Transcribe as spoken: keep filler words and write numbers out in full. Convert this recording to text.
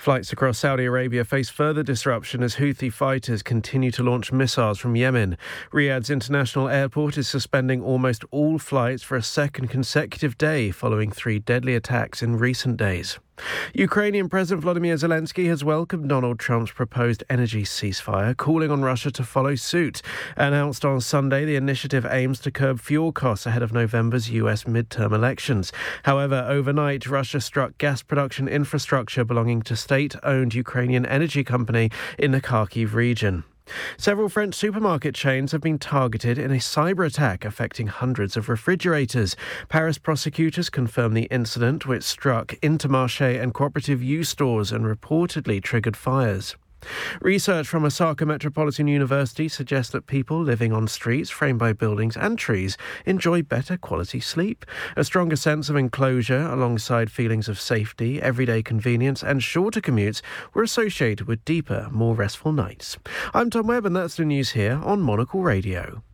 Flights across Saudi Arabia face further disruption as Houthi fighters continue to launch missiles from Yemen. Riyadh's international airport is suspending almost all flights for a second consecutive day following three deadly attacks in recent days. Ukrainian President Volodymyr Zelensky has welcomed Donald Trump's proposed energy ceasefire, calling on Russia to follow suit. Announced on Sunday, the initiative aims to curb fuel costs ahead of November's U S midterm elections. However, overnight, Russia struck gas production infrastructure belonging to state-owned Ukrainian energy company in the Kharkiv region. Several French supermarket chains have been targeted in a cyber attack affecting hundreds of refrigerators. Paris prosecutors confirmed the incident, which struck Intermarché and Cooperative U stores and reportedly triggered fires. Research from Osaka Metropolitan University suggests that people living on streets framed by buildings and trees enjoy better quality sleep. A stronger sense of enclosure alongside feelings of safety, everyday convenience and shorter commutes were associated with deeper, more restful nights. I'm Tom Webb and that's the news here on Monocle Radio.